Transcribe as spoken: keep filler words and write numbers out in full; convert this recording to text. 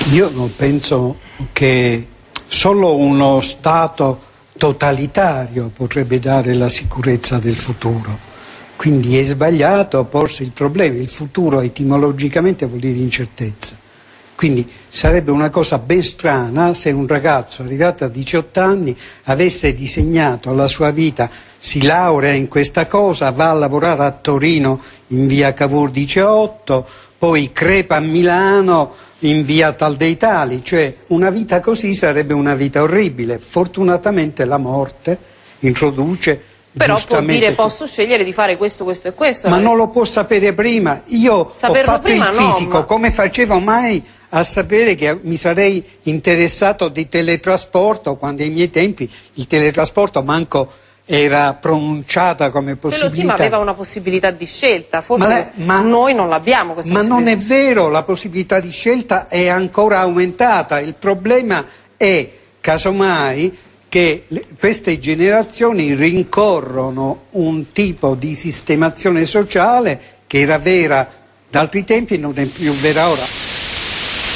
Io penso che solo uno Stato totalitario potrebbe dare la sicurezza del futuro. Quindi è sbagliato porsi il problema. Il futuro etimologicamente vuol dire incertezza. Quindi sarebbe una cosa ben strana se un ragazzo arrivato a diciotto anni avesse disegnato la sua vita, si laurea in questa cosa, va a lavorare a Torino in via Cavour diciotto, poi crepa a Milano in via Tal dei Tali, cioè una vita così sarebbe una vita orribile. Fortunatamente la morte introduce... Però può dire posso scegliere di fare questo, questo e questo. Ma non lo può sapere prima. Io Saperlo ho fatto prima, il fisico, no, ma... come facevo mai a sapere che mi sarei interessato di teletrasporto, quando ai miei tempi il teletrasporto manco era pronunciata come possibilità. Quello sì, ma aveva una possibilità di scelta, forse ma la, ma, noi non l'abbiamo questa ma possibilità. Ma non è vero, la possibilità di scelta è ancora aumentata. Il problema è, casomai, che le, queste generazioni rincorrono un tipo di sistemazione sociale che era vera da altri tempi e non è più vera ora.